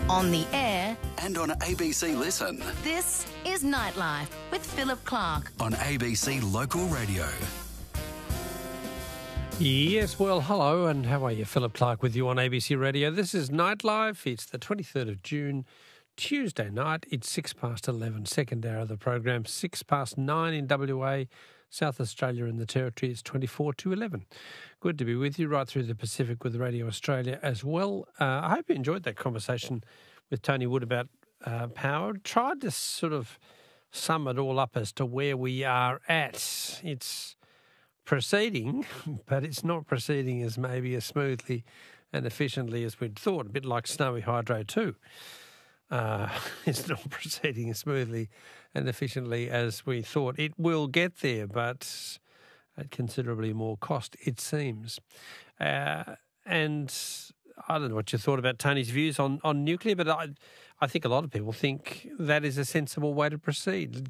on the air, and on ABC Listen. this is Nightlife with Philip Clark. On ABC Local Radio. Yes, well, hello, and how are you? Philip Clark with you on ABC Radio. This is Nightlife. It's the 23rd of June, Tuesday night. It's 11:06, second hour of the program, 9:06 in WA, South Australia and the Territory. It's 24 to 11. Good to be with you right through the Pacific with Radio Australia as well. I hope you enjoyed that conversation with Tony Wood about power. Tried to sort of sum it all up as to where we are at. It's proceeding, but it's not proceeding as maybe as smoothly and efficiently as we'd thought, a bit like Snowy Hydro too. It's not proceeding as smoothly and efficiently as we thought. It will get there, but at considerably more cost, it seems. And I don't know what you thought about Tony's views on nuclear, but I think a lot of people think that is a sensible way to proceed.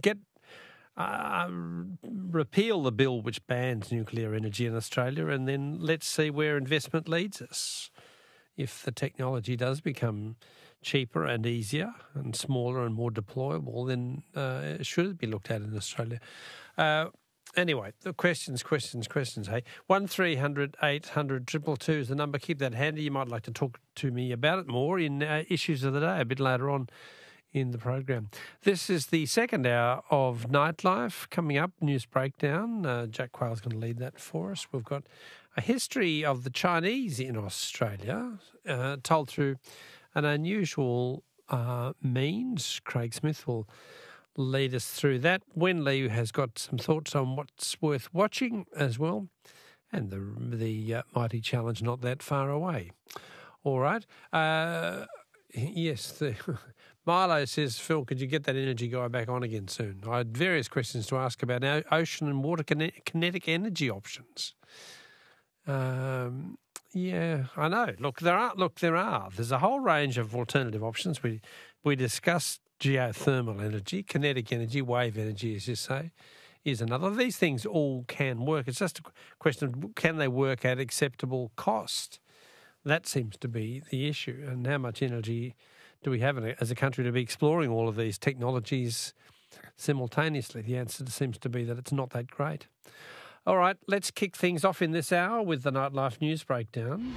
Repeal the bill which bans nuclear energy in Australia, and then let's see where investment leads us. If the technology does become cheaper and easier and smaller and more deployable, then should it be looked at in Australia? Anyway, the questions, hey? 1300 800 222 is the number. Keep that handy. You might like to talk to me about it more in Issues of the Day a bit later on in the program. This is the second hour of Nightlife. Coming up, News Breakdown. Jack Quayle's going to lead that for us. We've got a history of the Chinese in Australia, told through an unusual means. Craig Smith will lead us through that. Wen Lee has got some thoughts on what's worth watching as well, and the mighty challenge not that far away. All right. Yes, Milo says, Phil, could you get that energy guy back on again soon? I had various questions to ask about ocean and water kinetic energy options. Yeah, I know. Look, there are. There's a whole range of alternative options. We discussed geothermal energy, kinetic energy, wave energy, as you say, is another. These things all can work. It's just a question of can they work at acceptable cost? That seems to be the issue. And how much energy do we have as a country to be exploring all of these technologies simultaneously? The answer seems to be that it's not that great. All right, let's kick things off in this hour with the Nightlife News Breakdown.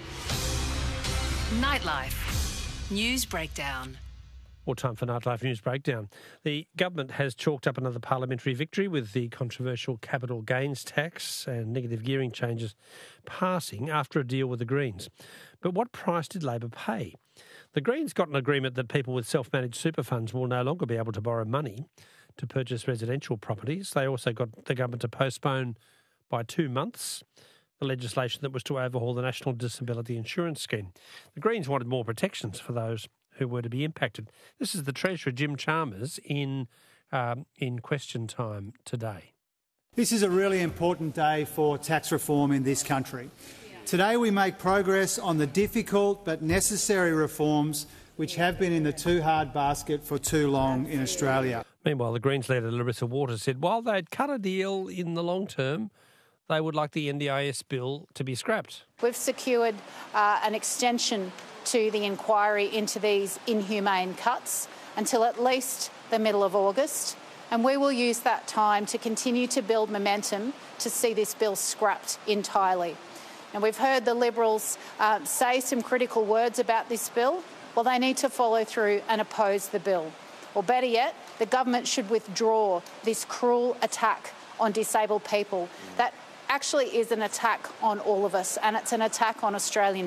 Nightlife News Breakdown. More time for Nightlife News Breakdown. The government has chalked up another parliamentary victory with the controversial capital gains tax and negative gearing changes passing after a deal with the Greens. But what price did Labor pay? The Greens got an agreement that people with self-managed super funds will no longer be able to borrow money to purchase residential properties. They also got the government to postpone by 2 months the legislation that was to overhaul the National Disability Insurance Scheme. The Greens wanted more protections for those who were to be impacted. This is the Treasurer, Jim Chalmers, in Question Time today. This is a really important day for tax reform in this country. Today we make progress on the difficult but necessary reforms which have been in the too hard basket for too long in Australia. Meanwhile, the Greens leader Larissa Waters said while they'd cut a deal in the long term, they would like the NDIS bill to be scrapped. We've secured an extension to the inquiry into these inhumane cuts until at least the middle of August, and we will use that time to continue to build momentum to see this bill scrapped entirely. And we've heard the Liberals say some critical words about this bill. Well, they need to follow through and oppose the bill. Or better yet, the government should withdraw this cruel attack on disabled people. That actually is an attack on all of us, and it's an attack on Australian